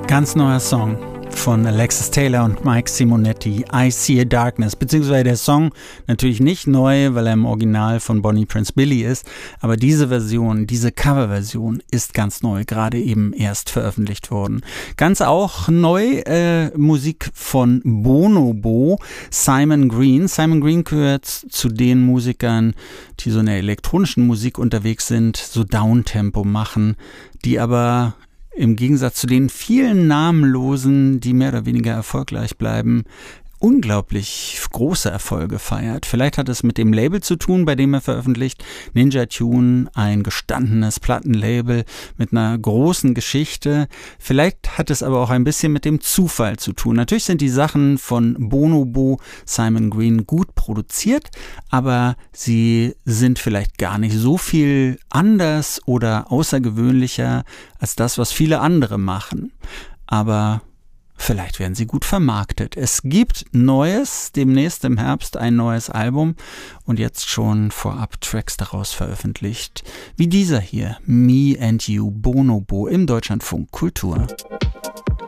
Ganz neuer Song von Alexis Taylor und Mike Simonetti, I See a Darkness, beziehungsweise der Song natürlich nicht neu, weil er im Original von Bonnie Prince Billy ist, aber diese Version, diese Coverversion ist ganz neu, gerade eben erst veröffentlicht worden. Ganz auch neu Musik von Bonobo, Simon Green. Simon Green gehört zu den Musikern, die so in der elektronischen Musik unterwegs sind, so Downtempo machen, die aber im Gegensatz zu den vielen Namenlosen, die mehr oder weniger erfolgreich bleiben, unglaublich große Erfolge feiert. Vielleicht hat es mit dem Label zu tun, bei dem er veröffentlicht. Ninja Tune, ein gestandenes Plattenlabel mit einer großen Geschichte. Vielleicht hat es aber auch ein bisschen mit dem Zufall zu tun. Natürlich sind die Sachen von Bonobo, Simon Green gut produziert, aber sie sind vielleicht gar nicht so viel anders oder außergewöhnlicher als das, was viele andere machen. Aber vielleicht werden sie gut vermarktet. Es gibt Neues, demnächst im Herbst ein neues Album und jetzt schon vorab Tracks daraus veröffentlicht, wie dieser hier, Me and You, Bonobo im Deutschlandfunk Kultur.